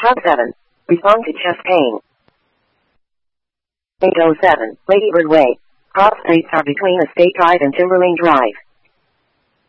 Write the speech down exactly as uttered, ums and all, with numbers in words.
Top seven. Respond to chest pain. eight oh seven. Ladybird Way. Cross streets are between Estate Drive and Timberlane Drive.